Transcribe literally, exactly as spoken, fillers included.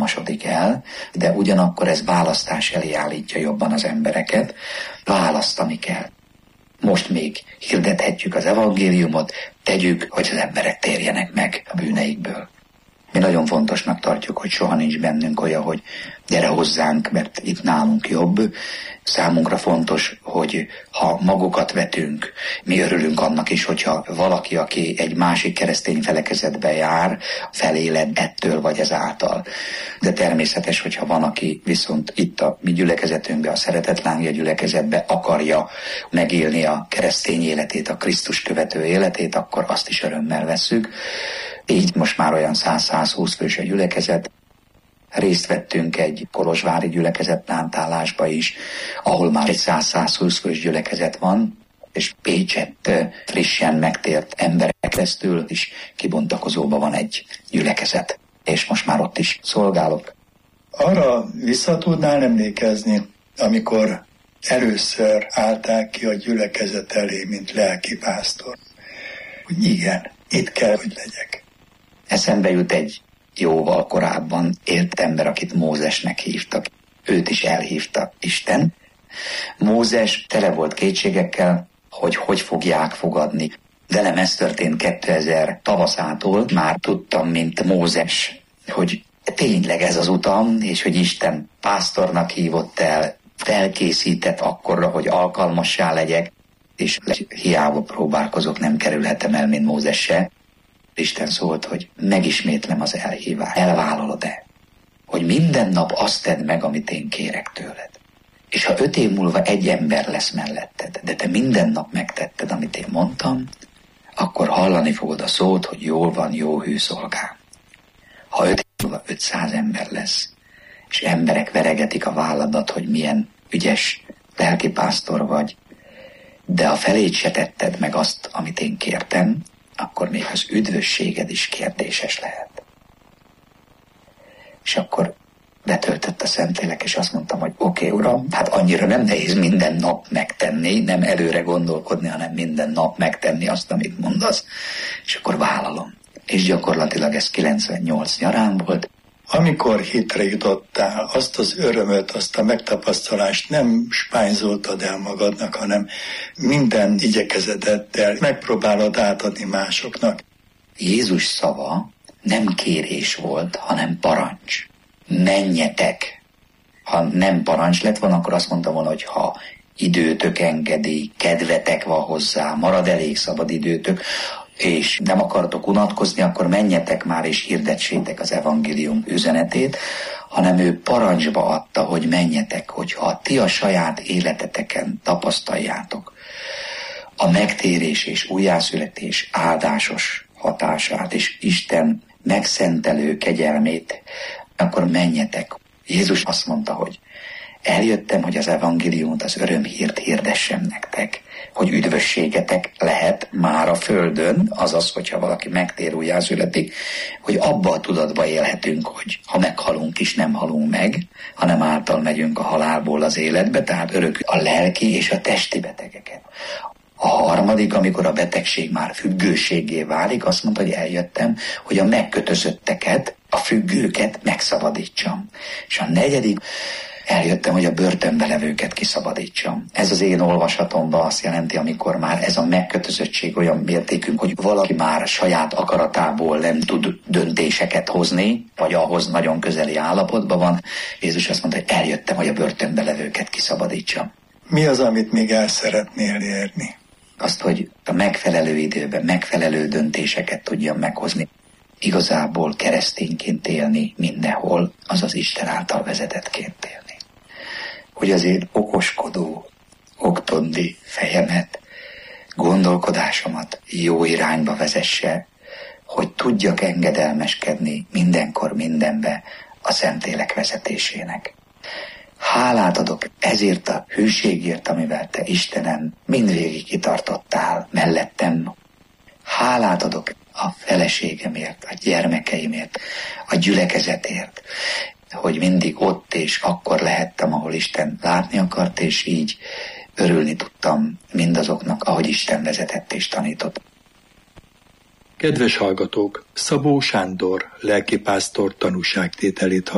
halmasodik el, de ugyanakkor ez választás elé állítja jobban az embereket. Választani kell. Most még hirdethetjük az evangéliumot, tegyük, hogy az emberek térjenek meg a bűneikből. Mi nagyon fontosnak tartjuk, hogy soha nincs bennünk olyan, hogy gyere hozzánk, mert itt nálunk jobb. Számunkra fontos, hogy ha magukat vetünk, mi örülünk annak is, hogyha valaki, aki egy másik keresztény felekezetbe jár, feléled ettől vagy ezáltal. De természetes, hogyha van, aki viszont itt a mi gyülekezetünkbe, a Szeretetlángja gyülekezetbe akarja megélni a keresztény életét, a Krisztus követő életét, akkor azt is örömmel vesszük. Így most már olyan száz-százhúsz fős a gyülekezet. Részt vettünk egy kolozsvári gyülekezet plántálásba is, ahol már egy száz-százhúsz fős gyülekezet van, és Pécsett frissen megtért emberek keresztül is kibontakozóban van egy gyülekezet, és most már ott is szolgálok. Arra vissza tudnál emlékezni, amikor először állták ki a gyülekezet elé, mint lelkipásztor, hogy igen, itt kell, hogy legyek. Eszembe jut egy jóval korábban élt ember, akit Mózesnek hívtak. Őt is elhívta Isten. Mózes tele volt kétségekkel, hogy hogy fogják fogadni. Velem ez történt kétezer tavaszától, már tudtam, mint Mózes, hogy tényleg ez az utam, és hogy Isten pásztornak hívott el, felkészített akkorra, hogy alkalmassá legyek, és hiába próbálkozok, nem kerülhetem el, mint Mózes se. Isten szólt, hogy megismétlem az elhívást. Elvállalod-e? Hogy minden nap azt tedd meg, amit én kérek tőled. És ha öt év múlva egy ember lesz melletted, de te minden nap megtetted, amit én mondtam, akkor hallani fogod a szót, hogy jól van, jó hű szolgám. Ha öt év múlva ötszáz ember lesz, és emberek veregetik a válladat, hogy milyen ügyes lelkipásztor vagy, de a felét se tetted meg azt, amit én kértem, akkor még az üdvösséged is kérdéses lehet. És akkor betöltött a Szentlélek, és azt mondtam, hogy oké, okay, Uram, hát annyira nem nehéz minden nap megtenni, nem előre gondolkodni, hanem minden nap megtenni azt, amit mondasz, és akkor vállalom. És gyakorlatilag ez kilencvennyolc nyarán volt. Amikor hitre jutottál, azt az örömöt, azt a megtapasztalást nem spányzoltad el magadnak, hanem minden igyekezeteddel megpróbálod átadni másoknak. Jézus szava nem kérés volt, hanem parancs. Menjetek! Ha nem parancs lett volna, akkor azt mondtam volna, hogy ha időtök engedi, kedvetek van hozzá, marad elég szabad időtök, és nem akartok unatkozni, akkor menjetek már és hirdetsétek az evangélium üzenetét, hanem ő parancsba adta, hogy menjetek, hogyha ti a saját életeteken tapasztaljátok a megtérés és újjászületés áldásos hatását, és Isten megszentelő kegyelmét, akkor menjetek. Jézus azt mondta, hogy eljöttem, hogy az evangéliumot, az örömhírt hirdessem nektek, hogy üdvösségetek lehet már a földön, azaz, hogyha valaki megtér, újjászületik, hogy abba a tudatba élhetünk, hogy ha meghalunk is, nem halunk meg, hanem által megyünk a halálból az életbe, tehát örök a lelki és a testi betegeket. A harmadik, amikor a betegség már függőségé válik, azt mondta, hogy eljöttem, hogy a megkötözötteket, a függőket megszabadítsam. És a negyedik, eljöttem, hogy a börtönbe levőket kiszabadítsam. Ez az én olvasatomban azt jelenti, amikor már ez a megkötözöttség olyan mértékű, hogy valaki már saját akaratából nem tud döntéseket hozni, vagy ahhoz nagyon közeli állapotban van. Jézus azt mondta, hogy eljöttem, hogy a börtönbe levőket kiszabadítsam. Mi az, amit még el szeretnél érni? Azt, hogy a megfelelő időben megfelelő döntéseket tudjam meghozni. Igazából keresztényként élni mindenhol, azaz Isten által vezetettként élni. Hogy azért okoskodó, oktondi fejemet, gondolkodásomat jó irányba vezesse, hogy tudjak engedelmeskedni mindenkor mindenbe a Szentlélek vezetésének. Hálát adok ezért a hűségért, amivel te, Istenem, mindvégig kitartottál mellettem. Hálát adok a feleségemért, a gyermekeimért, a gyülekezetért, hogy mindig ott és akkor lehettem, ahol Isten látni akart, és így örülni tudtam mindazoknak, ahogy Isten vezetett és tanított. Kedves hallgatók, Szabó Sándor lelkipásztor tanúságtételét